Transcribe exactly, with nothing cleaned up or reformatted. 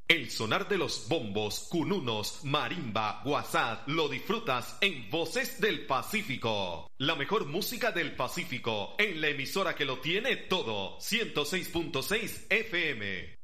El sonar de los bombos, cununos, marimba, guasá, lo disfrutas en Voces del Pacífico. La mejor música del Pacífico, en la emisora que lo tiene todo, ciento seis punto seis F M.